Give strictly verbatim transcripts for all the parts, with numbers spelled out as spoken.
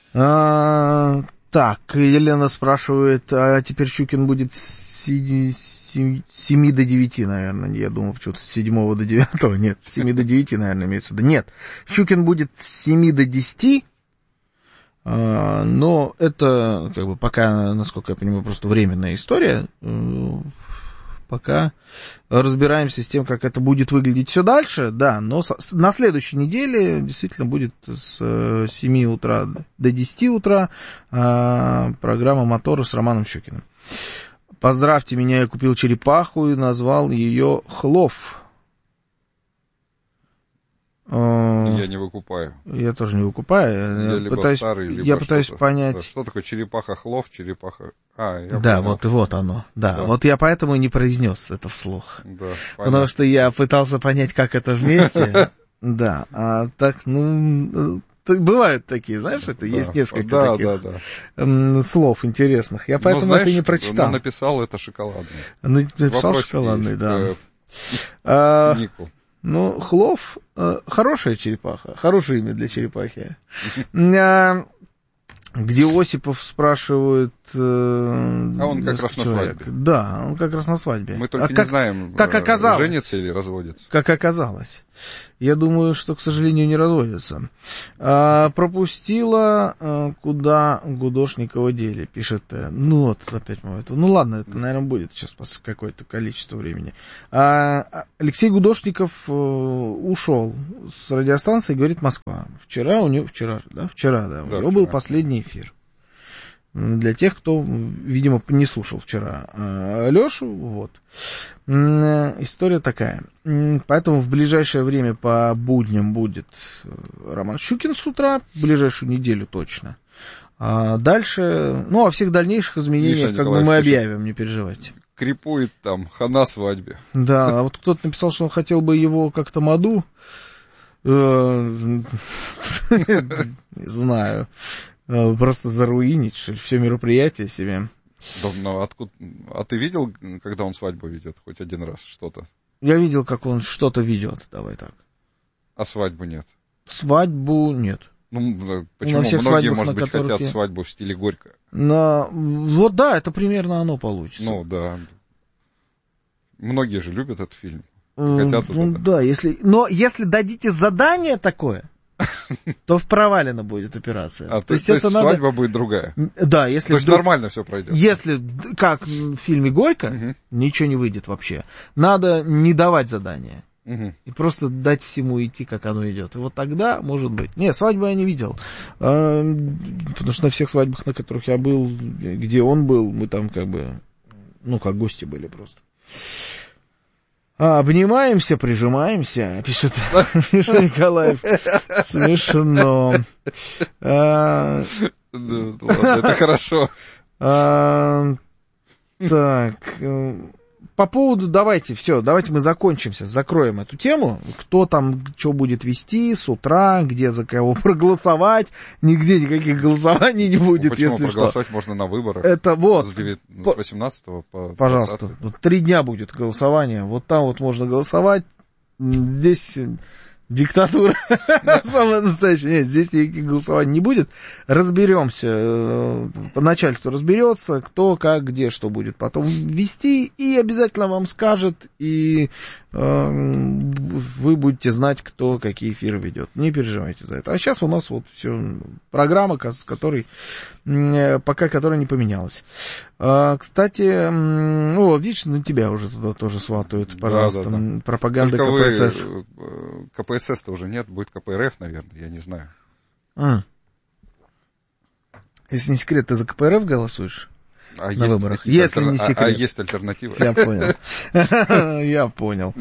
А, так, Елена спрашивает, а теперь Щукин будет с семи до девяти, наверное. Я думал, что-то с седьмого до девятого. Нет, с семи до девяти, наверное, имеется в виду. Нет, Щукин будет с семи до десяти. Но это, как бы, пока, насколько я понимаю, просто временная история. Пока разбираемся с тем, как это будет выглядеть все дальше, да, но на следующей неделе действительно будет с семи утра до десяти утра программа «Моторы» с Романом Щукиным. Поздравьте меня, я купил черепаху и назвал ее Хлоф. Я не выкупаю. Я тоже не выкупаю. Я я либо пытаюсь, старый, либо я пытаюсь что-то. понять. Да, что такое черепаха Хлоф, черепаха... А, я да, понял. вот, вот оно. Да. да, вот я поэтому и не произнес это вслух. Да, потому что я пытался понять, как это вместе. Да, а так, ну... Бывают такие, знаешь, это есть несколько таких слов интересных. Я поэтому это не прочитал. Он написал это шоколадный. Написал шоколадный, да. Нику. Ну, Хлоф, э, хорошая черепаха, хорошее имя для черепахи. Где Осипов спрашивают... Э, а он как раз человек. На свадьбе. Да, он как раз на свадьбе. Мы только а не как, знаем, как оказалось, женится или разводится. Как оказалось. Я думаю, что, к сожалению, не разводится. А, пропустила, а, куда Гудошникова дели, пишет. Ну вот, опять мы это. Ну ладно, это, наверное, будет сейчас какое-то количество времени. А, Алексей Гудошников а, ушел с радиостанции, говорит, Москва. Вчера у него, вчера, да, вчера, да, у да, него вчера. Был последний эфир. Для тех, кто, видимо, не слушал вчера Лешу, вот. История такая. Поэтому в ближайшее время по будням будет Роман Щукин с утра, в ближайшую неделю точно. А дальше, ну, о всех дальнейших изменениях, как бы мы объявим, не переживайте. Крипует там, хана свадьбе. Да, а вот кто-то написал, что он хотел бы его как-то моду. Не знаю. Просто заруинить, что ли, все мероприятие себе. Да, ну, откуда... А ты видел, когда он свадьбу ведет, хоть один раз что-то? Я видел, как он что-то ведет, давай так. А свадьбу нет? Свадьбу нет. Ну, почему? Многие, свадьбах, может быть, хотят я... свадьбу в стиле Горько. На... Вот да, это примерно оно получится. Ну, да. Многие же любят этот фильм. Хотят ну, это. Да, если... Но если дадите задание такое... то в провалено будет операция. А, то, то есть, то есть это свадьба надо... будет другая? Да, если... То есть вдруг... нормально все пройдет? Если, как в фильме «Горько», угу. ничего не выйдет вообще. Надо не давать задания. Угу. И просто дать всему идти, как оно идет. И вот тогда, может быть... Не, свадьбу я не видел. А, потому что на всех свадьбах, на которых я был, где он был, мы там как бы... Ну, как гости были просто. А, обнимаемся, прижимаемся, пишет Николаев. Смешно. А, это хорошо. А, так, по поводу, давайте, все, давайте мы закончимся, закроем эту тему. Кто там, что будет вести с утра, где за кого проголосовать. Нигде никаких голосований не будет, Почему если проголосовать что. можно на выборах? Это вот. С восемнадцатого по Пожалуйста, двадцатое. Три дня будет голосование. Вот там вот можно голосовать. Здесь... Диктатура. Самое настоящее. Нет, здесь никаких голосований не будет. Разберемся. Начальство разберется, кто, как, где, что будет потом вести. И обязательно вам скажет. И э, вы будете знать, кто какие эфиры ведет. Не переживайте за это. А сейчас у нас вот все. Программа, с которой, пока которая не поменялась. А, кстати, о, видишь, на тебя уже туда тоже сватают, пожалуйста. Да, да, да. Пропаганда Только КПСС. Вы, КПСС-то уже нет, будет КПРФ, наверное, я не знаю. А. Если не секрет, ты за КПРФ голосуешь а на есть выборах? Если альтер... не секрет. А, а есть альтернатива? Я понял. Я понял.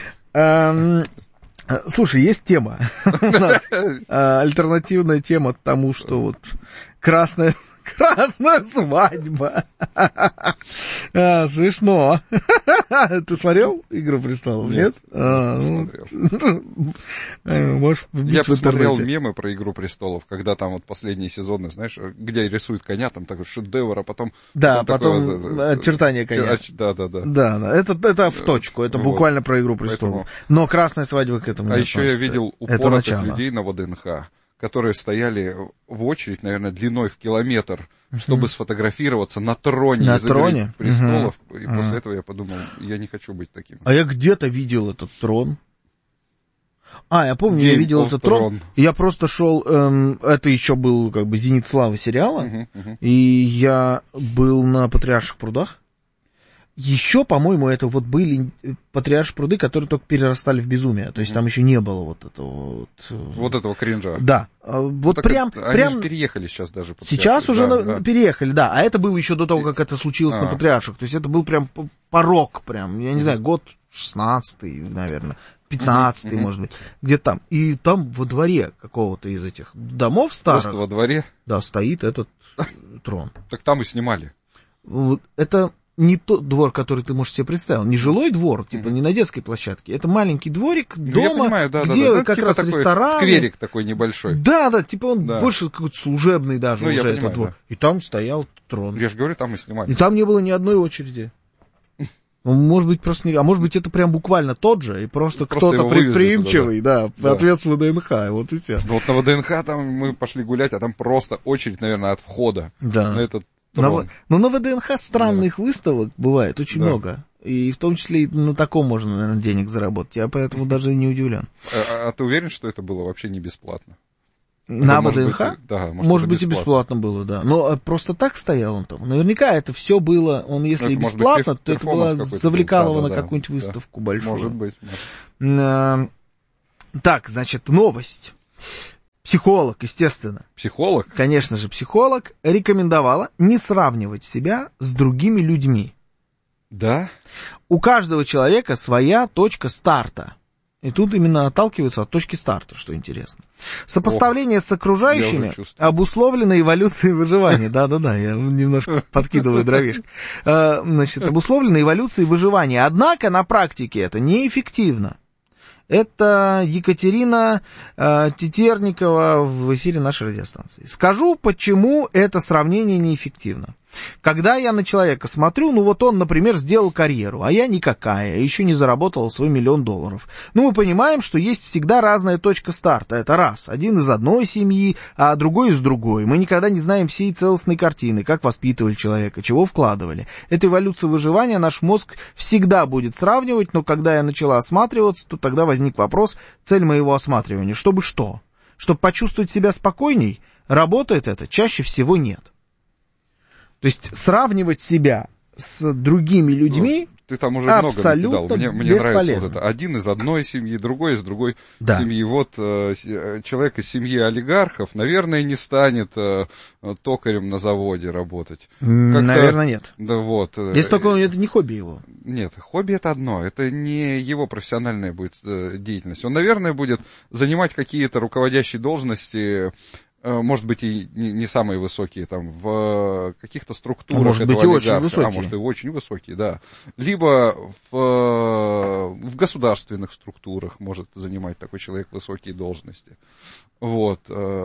Слушай, есть тема. Альтернативная тема тому, что вот красная... Красная свадьба. А, смешно. Ты смотрел «Игру престолов», нет? Нет, а, не смотрел. Можешь Я посмотрел мемы про «Игру престолов», когда там вот последние сезоны, знаешь, где рисуют коня, там такой шедевр, а потом... Да, потом, потом очертания коня. Да, да, да. Да, да, это, это в точку, это вот. Буквально про «Игру престолов». Поэтому... Но «Красная свадьба» к этому А не еще относится. Я видел упоротых людей на ВДНХ, которые стояли в очередь, наверное, длиной в километр, uh-huh. чтобы сфотографироваться на троне на из троне? «Игры престолов». Uh-huh. И uh-huh. после этого я подумал, я не хочу быть таким. А я где-то видел этот трон. А, я помню, Game я видел этот трон. трон. Я просто шел, эм, это еще был как бы «Зенит славы» сериала, uh-huh, uh-huh. и я был на Патриарших прудах. Еще, по-моему, это вот были Патриаршие пруды, которые только перерастали в безумие. То есть mm-hmm. там еще не было вот этого вот... Вот этого кринжа. Да. Вот ну, прям... Это, прям... Они же переехали сейчас даже. Сейчас уже да, на... да. переехали, да. А это было еще до того, как это случилось а. на Патриарших. То есть это был прям порог прям, я не mm-hmm. знаю, год шестнадцатый, наверное, пятнадцатый, mm-hmm. может быть, где-то там. И там во дворе какого-то из этих домов старых... Просто во дворе? Да, стоит этот трон. Так там и снимали. Вот это... Не тот двор, который ты, можешь себе представить, не жилой двор, типа, mm-hmm. не на детской площадке. Это маленький дворик дома, я понимаю, да, где да, да. как типа раз такой ресторан. Скверик такой небольшой. Да, да, типа он да. больше какой-то служебный даже ну, уже понимаю, этот двор. Да. И там стоял трон. Я же говорю, там и снимали. И там не было ни одной очереди. Может быть, просто не... А может быть, это прям буквально тот же, и просто, просто кто-то предприимчивый, туда, да, да, ответ в ВДНХ, вот и все. Вот на ВДНХ там мы пошли гулять, а там просто очередь, наверное, от входа да. на этот трон. На, ну, на ВДНХ странных да. выставок бывает очень да. много. И в том числе и на таком можно, наверное, денег заработать. Я поэтому даже не удивлен. А, а ты уверен, что это было вообще не бесплатно? На ВДНХ? Быть, да, может, может быть, бесплатно. и бесплатно было, да. Но просто так стоял он там. Наверняка это все было, он если и бесплатно, быть, то это было завлекалово да, на да, какую-нибудь да, выставку да. большую. Может быть. Может. Так, значит, новость. Психолог, естественно. Психолог? Конечно же, психолог рекомендовала не сравнивать себя с другими людьми. Да? У каждого человека своя точка старта. И тут именно отталкиваются от точки старта, что интересно. Сопоставление Ох, с окружающими обусловлено эволюцией выживания. Да-да-да, я немножко подкидываю дровишек. Значит, обусловлено эволюцией выживания. Однако на практике это неэффективно. Это Екатерина э, Тетерникова в эфире нашей радиостанции. Скажу, почему это сравнение неэффективно. Когда я на человека смотрю, ну вот он, например, сделал карьеру, а я никакая, еще не заработала свой миллион долларов. Ну мы понимаем, что есть всегда разная точка старта. Это раз. Один из одной семьи, а другой из другой. Мы никогда не знаем всей целостной картины, как воспитывали человека, чего вкладывали. Это эволюция выживания, наш мозг всегда будет сравнивать, но когда я начала осматриваться, то тогда возник вопрос, цель моего осматривания. Чтобы что? Чтобы почувствовать себя спокойней? Работает это? Чаще всего нет. То есть сравнивать себя с другими людьми ну, ты там уже много накидал. Мне, мне нравится вот это. Один из одной семьи, другой из другой да. семьи. Вот э, человек из семьи олигархов, наверное, не станет э, токарем на заводе работать. Как-то, наверное, нет. Да вот. Если только это не хобби его. Нет, хобби это одно. Это не его профессиональная будет э, деятельность. Он, наверное, будет занимать какие-то руководящие должности, может быть, и не, не самые высокие, там, в каких-то структурах. А может этого быть, и олигарха, очень высокие. А может, и очень высокие, да. Либо в, в государственных структурах может занимать такой человек высокие должности. Вот.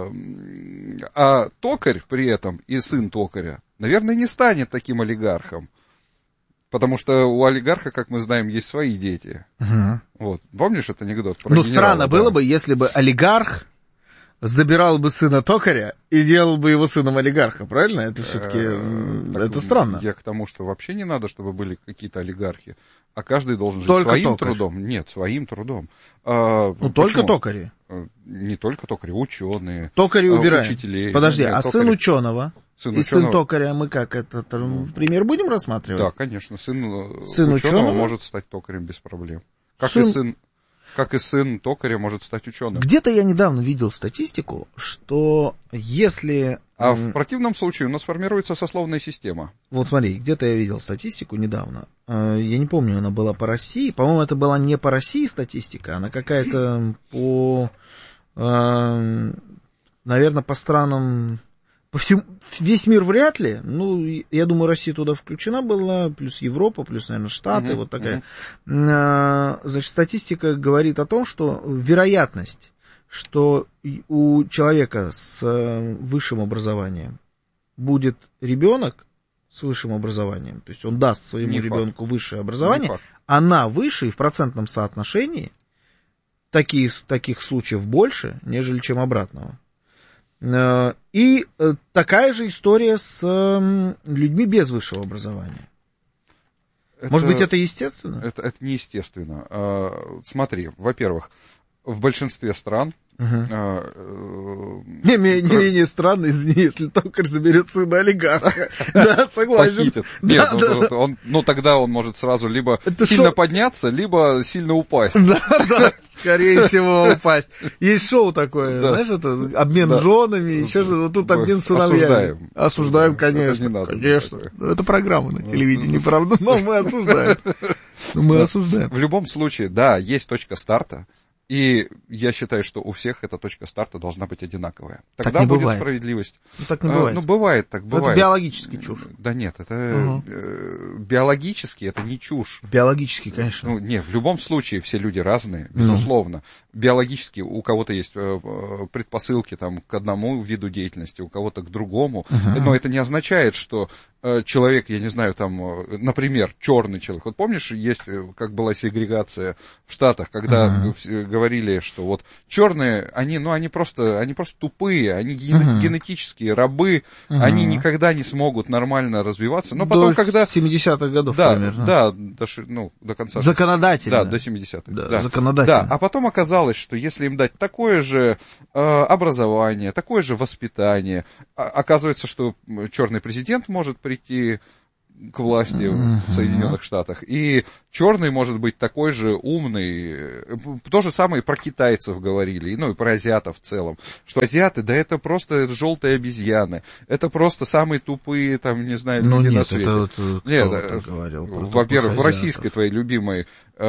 А токарь при этом, и сын токаря, наверное, не станет таким олигархом. Потому что у олигарха, как мы знаем, есть свои дети. Угу. Вот. Помнишь этот анекдот про Ну, генерала, странно да? было бы, если бы олигарх забирал бы сына токаря и делал бы его сыном олигарха, правильно? Это все-таки, это странно. Я к тому, что вообще не надо, чтобы были какие-то олигархи, а каждый должен жить только своим токарь. трудом. Нет, своим трудом. А, ну, только токари. Не только токари, ученые. Токари убираем. Учителей. Подожди, нет, а токари. сын ученого сын и ученого... сын токаря мы как, этот пример будем рассматривать? Да, конечно. Сын, сын ученого, ученого может стать токарем без проблем. Как сын... и сын... Как и сын токаря может стать ученым. Где-то я недавно видел статистику, что если... А в противном случае у нас формируется сословная система. Вот смотри, где-то я видел статистику недавно. Я не помню, она была по России. По-моему, это была не по России статистика, она какая-то по... Наверное, по странам... По всему, весь мир вряд ли, ну, я думаю, Россия туда включена была, плюс Европа, плюс, наверное, Штаты, uh-huh, вот такая. Uh-huh. Значит, статистика говорит о том, что вероятность, что у человека с высшим образованием будет ребенок с высшим образованием, то есть он даст своему Не ребенку факт. высшее образование, она выше и в процентном соотношении такие, таких случаев больше, нежели чем обратного. И такая же история с людьми без высшего образования. Это, Может быть, это естественно? Это, это неестественно. А, смотри, во-первых, в большинстве стран... Uh-huh. А, не, не, не менее странно, извини, если токарь заберет сына олигарха. Да, согласен. Похитит. Нет, ну тогда он может сразу либо сильно подняться, либо сильно упасть. Да, да, скорее всего упасть. Есть шоу такое, знаешь, это обмен женами, еще что-то, вот тут обмен сыновьями. Осуждаем. Осуждаем, конечно. Конечно. Это программа на телевидении, правда, но мы осуждаем. Мы осуждаем. В любом случае, да, есть точка старта. И я считаю, что у всех эта точка старта должна быть одинаковая. Тогда так не будет бывает. Справедливость. Ну, так не бывает. А, ну, бывает, так бывает. Это биологический чушь. Да нет, это угу. э, биологически, это не чушь. Биологически, конечно. Ну, не, в любом случае все люди разные, безусловно. Ну. Биологически у кого-то есть э, предпосылки там, к одному виду деятельности, у кого-то к другому. Угу. Но это не означает, что э, человек, я не знаю, там, э, например, черный человек. Вот помнишь, есть, как была сегрегация в Штатах, когда угу. говорили, что вот черные, они, ну, они просто, они просто тупые, они ген, uh-huh. генетические рабы, uh-huh. они никогда не смогут нормально развиваться. Но потом, до когда... семидесятых годов, да, примерно. Да, до, ну, до конца... Законодательно. Да, до семидесятых. Да, да. законодательно. Да, а потом оказалось, что если им дать такое же э, образование, такое же воспитание, а, оказывается, что черный президент может прийти к власти uh-huh. в Соединенных Штатах. И черный может быть такой же умный. То же самое и про китайцев говорили, ну и про азиатов в целом. Что азиаты, да это просто желтые обезьяны. Это просто самые тупые, там, не знаю, ну, люди нет, на свете. Это, это, нет, это говорил, во-первых, в российской твоей любимой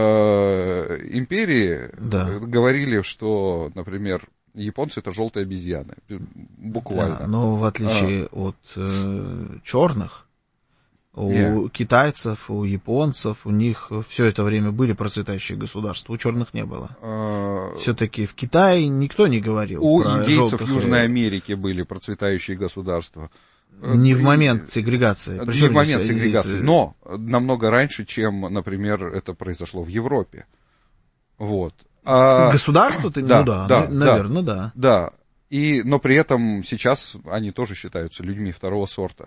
э, империи да. говорили, что, например, японцы это желтые обезьяны. Буквально. Да, но в отличие а. от э, черных, у yeah. китайцев, у японцев, у них все это время были процветающие государства, у черных не было. Uh, Все-таки в Китае никто не говорил у про индейцев Южной Америки были процветающие государства. Не в момент сегрегации. Не в момент сегрегации, но намного раньше, чем, например, это произошло в Европе. Вот. А, Государство? Ты, да, ну да, да, наверное, да. Да, да. И, но при этом сейчас они тоже считаются людьми второго сорта.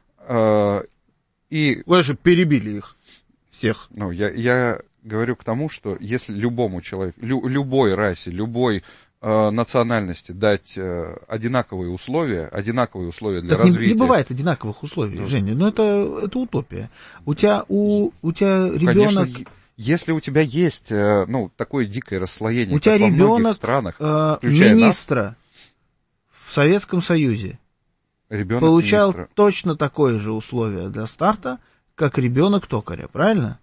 И... Вы же перебили их всех. Ну, я, я говорю к тому, что если любому человеку, лю, любой расе, любой э, национальности дать э, одинаковые условия, одинаковые условия для так развития... Не, не бывает одинаковых условий, да. Женя, но это, это утопия. У тебя, у, у тебя ребенок... Конечно, если у тебя есть э, ну, такое дикое расслоение, у тебя как во ребенок, многих странах, э, министра нас, в Советском Союзе, ребенок получал министра. Точно такое же условие для старта, как ребенок токаря, правильно?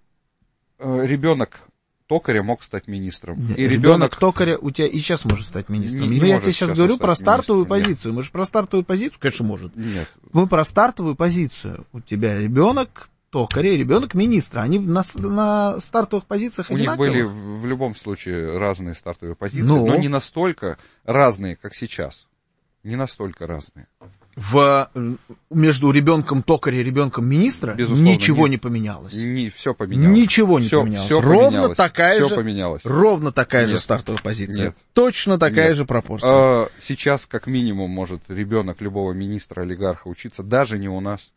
Ребенок токаря мог стать министром. Нет, и ребенок, ребенок токаря у тебя и сейчас может стать министром. Не, не я тебе сейчас говорю про стартовую министром. позицию. Мы же про стартовую позицию, конечно, может. Нет. Мы про стартовую позицию. У тебя ребенок токаря и ребенок министра. Они на, на стартовых позициях у одинаковые. У них были в, в любом случае разные стартовые позиции, ну, но не настолько разные, как сейчас. Не настолько разные. В, между ребенком токаря и ребенком министра безусловно, ничего не, не поменялось. Не, все поменялось. Ничего не все, поменялось. Все ровно поменялось. такая все же, поменялось. Ровно такая Нет. же стартовая позиция. Нет. Точно такая Нет. же пропорция. А, сейчас, как минимум, может ребенок любого министра, олигарха учиться, даже не у нас.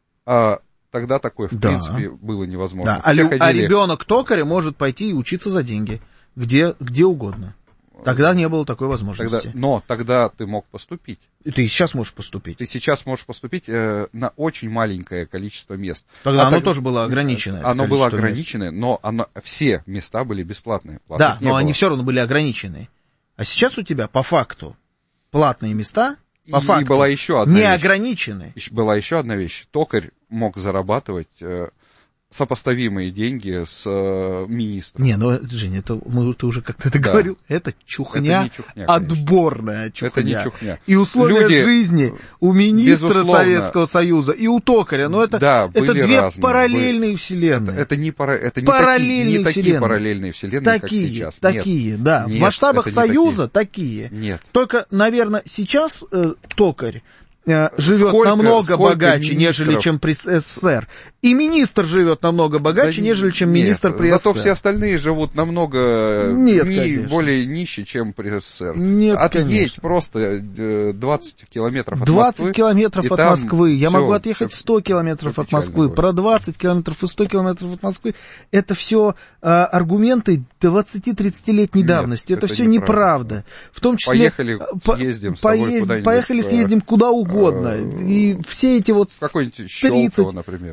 А тогда такое, в да. принципе, было невозможно. Да. А, ходили... а ребенок токаря может пойти и учиться за деньги. Где, где угодно. Тогда не было такой возможности. Тогда, но тогда ты мог поступить. И ты сейчас можешь поступить. Ты сейчас можешь поступить э, на очень маленькое количество мест. Тогда а оно так, тоже было ограниченное. Оно было ограниченное, мест. но оно, все места были бесплатные. Да, но было. Они все равно были ограничены. А сейчас у тебя по факту платные места, по и, факту, и была еще одна не вещь. ограничены. Была еще одна вещь. Токарь мог зарабатывать... Э, сопоставимые деньги с э, министром. Не, ну, Женя, это, мы, ты уже как-то это да. говорил, это чухня, это чухня отборная чухня. Это не чухня. И условия Люди, жизни у министра безусловно, Советского Союза и у токаря, но это, да, это две разные, параллельные были. вселенные. Это, это не, пара, это не, параллельные такие, не такие параллельные вселенные, такие, как сейчас. Такие, Нет. да. Нет, в масштабах Союза такие. такие. Нет. Только, наверное, сейчас э, токарь э, живет сколько, намного сколько богаче, министров? нежели чем при СССР. И министр живет намного богаче, Да нежели чем нет, министр при зато СССР. все остальные живут намного Нет, ни, конечно. более нище, чем при СССР. Нет, Отъедь конечно. просто двадцать километров от двадцать Москвы. километров и от там Москвы. Я всё, могу отъехать всё, сто километров всё от Москвы. будет. Про двадцать километров и сто километров от Москвы. Это все а, аргументы двадцати-тридцатилетней Нет, давности. Это, это все неправда. неправда. В том числе... Поехали, по, съездим с тобой поезд, куда-нибудь. Поехали, съездим куда угодно. Э, И все эти вот... Какой-нибудь Щелково, например.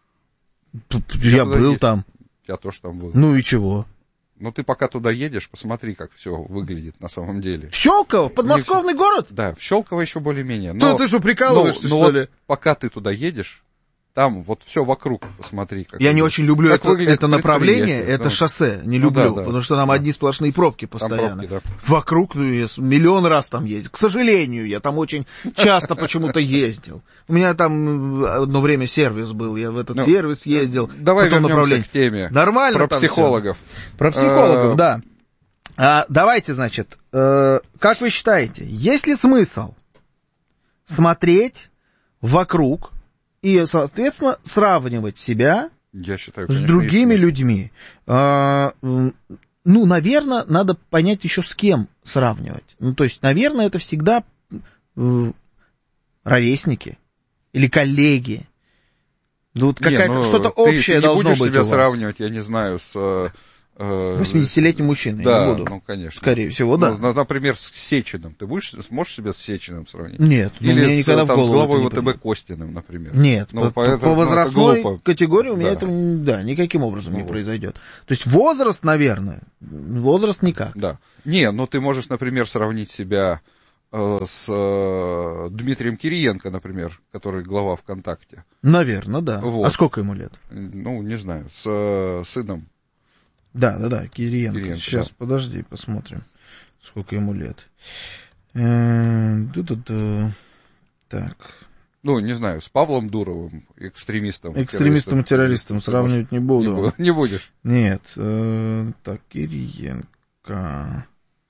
Я был едешь? там. Я тоже там был. Ну и чего? Ну, ты пока туда едешь, посмотри, как все выглядит на самом деле. Щелково? Подмосковный город? Да, в Щелково еще более-менее. Но, ты что, прикалываешься, но, что но ли? Вот пока ты туда едешь, там вот все вокруг посмотри. Как Я выглядит. не очень люблю как это, это направление, предприятие. это Ну, шоссе, не ну люблю, да, да. потому что там одни сплошные пробки Там постоянно. пробки, да. Вокруг, ну, я с- миллион раз там ездил. К сожалению, я там очень часто почему-то ездил. У меня там одно время сервис был, я в этот Ну, сервис ездил. Давай по тому вернемся направлению. к теме. Нормально Про там психологов. всё. Про психологов, Э, да. А, давайте, значит, э, как вы считаете, есть ли смысл смотреть вокруг и, соответственно, сравнивать себя Я считаю, с конечно, другими есть смысл. людьми? А, м, ну, наверное, надо понять еще с кем сравнивать. Ну, то есть, наверное, это всегда э, ровесники или коллеги. Ну, вот Не, какая-то, ну, что-то ты- общее ты не должно будешь быть себя у вас. сравнивать, я не знаю, с... э, восьмидесятилетним мужчиной, да, я не буду. ну, конечно. Скорее всего, да. Ну, например, с Сечиным. Ты будешь, сможешь себя с Сечиным сравнить? Нет, ну, Или мне с, никогда в там, с голову главой это не ВТБ придет. Костиным, например. Нет, Ну, по, поэтому, по ну, это возрастной глупо. категории у меня Да. это, да, никаким образом Ну, не вот. произойдет. То есть возраст, наверное, возраст никак. Да. Не, ну ты можешь, например, сравнить себя э, с э, Дмитрием Кириенко, например, который глава ВКонтакте. Наверное, да. Вот. А сколько ему лет? Ну, не знаю, с э, сыном. Да, да, да, Кириенко. Кириенко, Сейчас, да. подожди, посмотрим, сколько ему лет. Э, ду-ду-ду. Так. Ну, не знаю, с Павлом Дуровым, экстремистом. Экстремистом, террористом сравнивать не буду. Не, буду. Не будешь. Нет. э, так, Кириенко.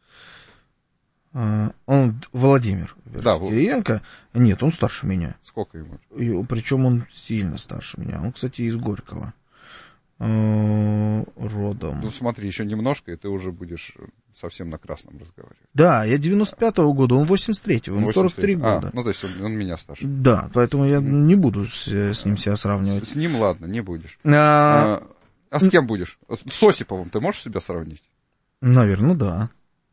Э, он Владимир. Да, Вл- Кириенко. Нет, он старше меня. Сколько ему? И, причем он сильно старше меня. Он, кстати, из Горького. Э, родом. Ну, смотри, еще немножко, и ты уже будешь совсем на красном разговаривать. Да, я девяносто пятого года, он восемьдесят третьего, ему сорок три А, года. ну, то есть он, он меня старше. Да, поэтому я не буду с, с ним себя сравнивать. С, с ним, ладно, не будешь. А, А, а с кем будешь? С Осиповым ты можешь себя сравнить? наверное, да.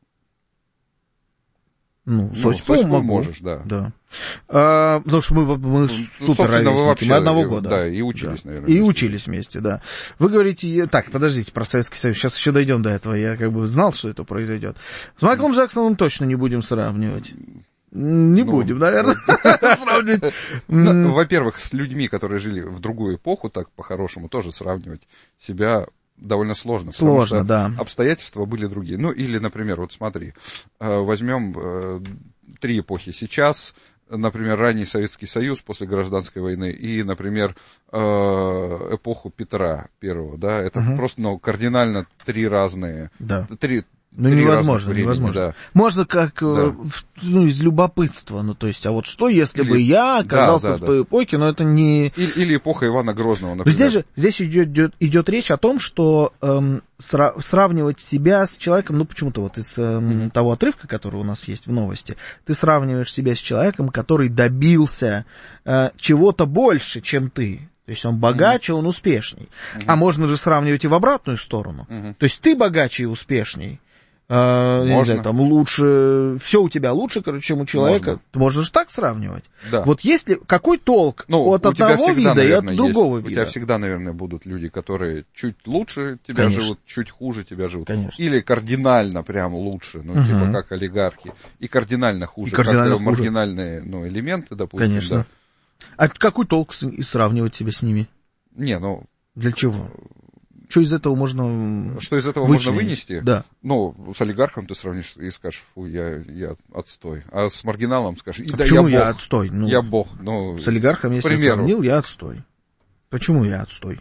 Ну, с Ну, Осиповым с Осиповым могу. можешь, да. Да. А, потому что мы, мы Ну, супер собственно, вы ровесники, вообще, мы одного э, года. да, и учились, наверное, И вместе. учились вместе, да. Вы говорите, так, подождите, про Советский Союз, сейчас еще дойдем до этого, я как бы знал, что это произойдет. С Майклом Джексоном точно не будем сравнивать. Не Ну, будем, наверное, сравнивать. Ну, во-первых, с людьми, которые жили в другую эпоху, так по-хорошему тоже сравнивать себя довольно сложно. Сложно, потому что да. обстоятельства были другие. Ну, или, например, вот смотри, э, возьмем э, три эпохи сейчас, например, ранний Советский Союз после гражданской войны и, например, э, эпоху Петра Первого, да, это Мгм. просто, ну, кардинально три разные, Да. три, Ну, три невозможно, разных времени, невозможно. да. Можно как, э, Да. в- ну, из любопытства, ну, то есть, а вот что, если Или- бы я оказался да, да, в да. той эпохе, но это не... Или, или эпоха Ивана Грозного, Но например. здесь же, здесь идет, идет, идет речь о том, что эм, сра- сравнивать себя с человеком, ну, почему-то вот из эм, Мгм. того отрывка, который у нас есть в новости, ты сравниваешь себя с человеком, который добился э, чего-то больше, чем ты. То есть он богаче, он успешней. А можно же сравнивать и в обратную сторону. Мгм. То есть ты богаче и успешней. Э, я не Можно. знаю, там лучше, все у тебя лучше, короче, чем у человека. Можно. Ты можешь же так сравнивать. Да. Вот есть ли, какой толк Ну, от у тебя одного всегда, вида и от наверное, другого есть, вида? У тебя всегда, наверное, будут люди, которые чуть лучше тебя Конечно. живут, чуть хуже тебя живут. Конечно. Или кардинально прям лучше, ну, Мгм. типа как олигархи. И кардинально хуже, И кардинально как хуже. маргинальные, ну, элементы, допустим. Конечно. Да. А какой толк с- и сравнивать себя с ними? Не, ну, Для чего? Что из этого можно что из этого вычленить? можно вынести? Да. Ну, с олигархом ты сравнишь и скажешь, фу, я, я отстой. А с маргиналом скажешь, и А да почему я я бог. отстой? Ну, Я бог. Ну, с олигархом, к если примеру. сравнил, я отстой. Почему я отстой?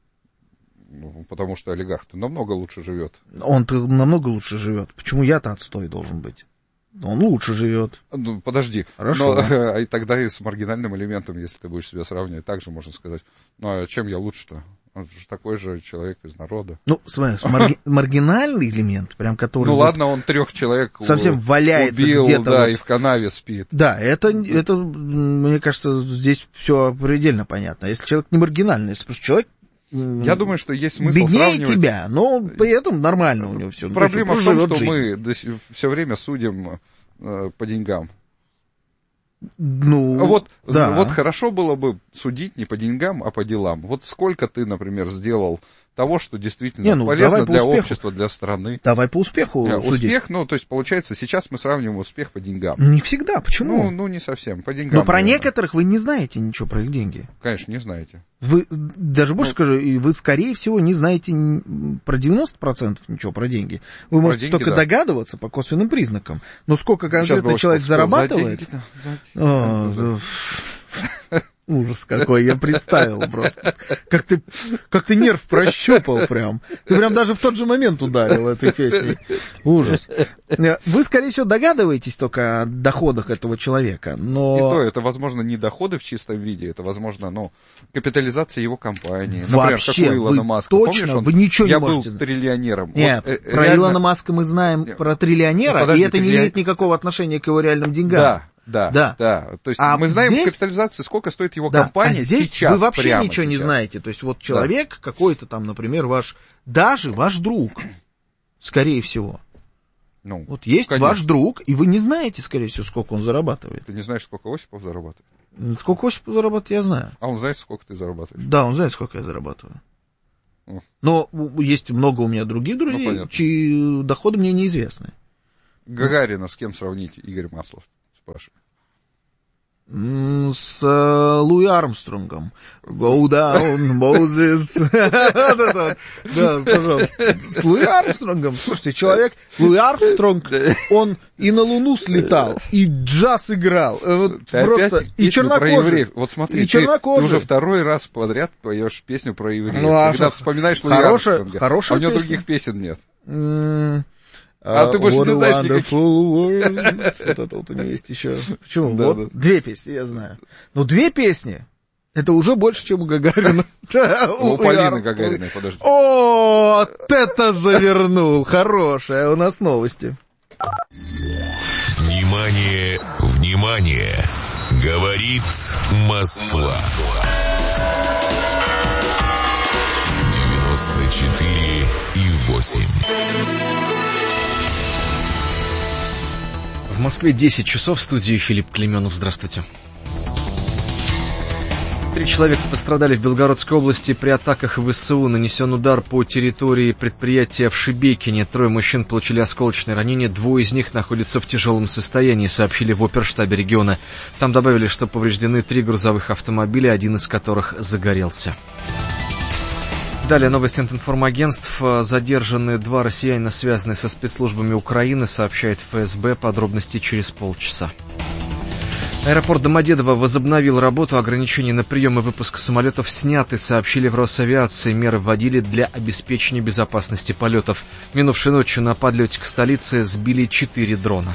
Ну, потому что олигарх-то намного лучше живет. Он-то намного лучше живет. Почему я-то отстой должен быть? Он лучше живет. Ну, подожди. Хорошо. Но, и тогда и с маргинальным элементом, если ты будешь себя сравнивать, также можно сказать, ну, а чем я лучше-то? Он же такой же человек из народа. Ну, смотри, марги- маргинальный элемент, прям который... Ну, вот ладно, он трех человек совсем валяется убил, где-то. да, вот. И в канаве спит. Да, это, это, мне кажется, здесь все предельно понятно. Если человек не маргинальный, если просто человек... Я думаю, что есть смысл беднее сравнивать... тебя, но при этом нормально у него все. Проблема в том, что мы все время судим э, по деньгам. Ну, вот, да. вот хорошо было бы судить не по деньгам, а по делам. Вот сколько ты, например, сделал того, что действительно не, ну, полезно для успеху. Общества, для страны. Давай по успеху не, судить. Успех, ну, то есть, получается, сейчас мы сравниваем успех по деньгам. Не всегда, почему? Ну, ну не совсем, по деньгам. Но про наверное. некоторых вы не знаете ничего про их деньги. Конечно, не знаете. Вы, даже больше ну, скажу, вы, скорее всего, не знаете про девяносто процентов ничего про деньги. Вы можете деньги, только да. догадываться по косвенным признакам. Но сколько конкретно человек зарабатывает... За деньги, за деньги. Ужас какой, я представил просто. Как ты, как ты нерв прощупал прям. Ты прям даже в тот же момент ударил этой песней. Ужас. Вы, скорее всего, догадываетесь только о доходах этого человека, но... И то, это, возможно, не доходы в чистом виде, это, возможно, ну, капитализация его компании. Вообще, например, как у Илона Маска. Точно, помнишь, он, вы ничего я не можете... был триллионером. Нет, вот, про реально... Илона Маска мы знаем Нет. про триллионера, ну, подожди, и это триллион... не имеет никакого отношения к его реальным деньгам. Да. Да, да, да. То есть а мы знаем здесь... капитализации, сколько стоит его да. компания а здесь сейчас. Вы вообще прямо ничего сейчас. не знаете. То есть вот человек да. какой-то там, например, ваш, даже ваш друг, скорее всего. Ну, вот есть конечно. ваш друг, и вы не знаете, скорее всего, сколько он зарабатывает. Ты не знаешь, сколько Осипов зарабатывает? Сколько Осипов зарабатывает, я знаю. А он знает, сколько ты зарабатываешь? Да, он знает, сколько я зарабатываю. О. Но есть много у меня других друзей, ну, чьи доходы мне неизвестны. Гагарина с кем сравнить, Игорь Маслов? Спрашиваю. С uh, Луи Армстронгом. Go down, Moses. Да, пожалуйста. С Луи Армстронгом. Слушайте, человек, Луи Армстронг, он и на Луну слетал, и джаз играл. Просто и чернокожий. Вот смотри, ты уже второй раз подряд поешь песню про евреев. Когда вспоминаешь Луи Армстронга, а у него других песен нет. А uh, ты больше не знаешь никаких. Вот это вот у него есть еще. Почему? Да, вот да. Две песни, я знаю. Но две песни, это уже больше, чем у Гагарина. У Полины Гагариной, подожди. О, вот это завернул. Хорошая у нас новости. Внимание, внимание. Говорит Москва. девяносто четыре и восемь. В Москве десять часов, в студии Филипп Клеменов. Здравствуйте. Три человека пострадали в Белгородской области при атаках ВСУ. Нанесен удар по территории предприятия в Шебекине. Трое мужчин получили осколочные ранения. Двое из них находятся в тяжелом состоянии, сообщили в оперштабе региона. Там добавили, что повреждены три грузовых автомобиля, один из которых загорелся. Далее новости от информагентств. Задержаны два россиянина, связанные со спецслужбами Украины, сообщает ФСБ. Подробности через полчаса. Аэропорт Домодедово возобновил работу. Ограничения на прием и выпуск самолетов сняты, сообщили в Росавиации. Меры вводили для обеспечения безопасности полетов. Минувшей ночью на подлете к столице сбили четыре дрона.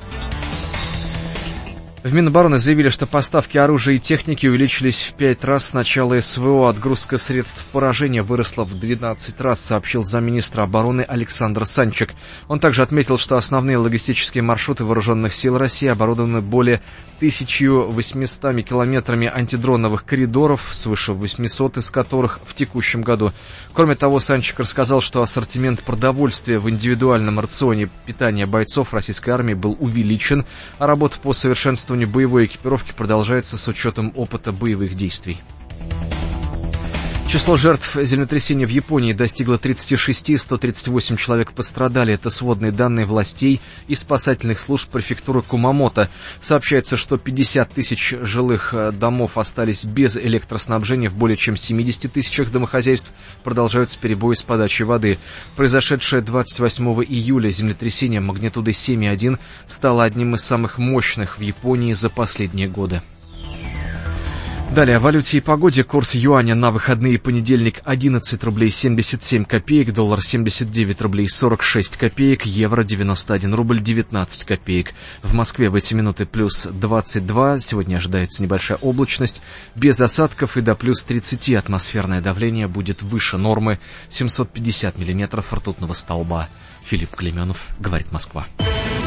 В Минобороны заявили, что поставки оружия и техники увеличились в пять раз с начала СВО. Отгрузка средств поражения выросла в двенадцать раз, сообщил замминистра обороны Александр Санчик. Он также отметил, что основные логистические маршруты вооруженных сил России оборудованы более тысяча восемьсот километрами антидроновых коридоров, свыше восемьсот из которых в текущем году. Кроме того, Санчик рассказал, что ассортимент продовольствия в индивидуальном рационе питания бойцов российской армии был увеличен, а работа по совершенствованию боевой экипировки продолжается с учетом опыта боевых действий. Число жертв землетрясения в Японии достигло тридцати шести, сто тридцать восемь человек пострадали. Это сводные данные властей и спасательных служб префектуры Кумамото. Сообщается, что пятьдесят тысяч жилых домов остались без электроснабжения, в более чем семидесяти тысячах домохозяйств продолжаются перебои с подачей воды. Произошедшее двадцать восьмого июля землетрясение магнитудой семь и один стало одним из самых мощных в Японии за последние годы. Далее о валюте и погоде. Курс юаня на выходные: понедельник одиннадцать рублей семьдесят семь копеек, доллар семьдесят девять рублей сорок шесть копеек, евро девяносто один рубль девятнадцать копеек. В Москве в эти минуты плюс двадцать два, сегодня ожидается небольшая облачность, без осадков, и до плюс тридцати атмосферное давление будет выше нормы, семьсот пятьдесят миллиметров ртутного столба. Филипп Клейменов, говорит Москва.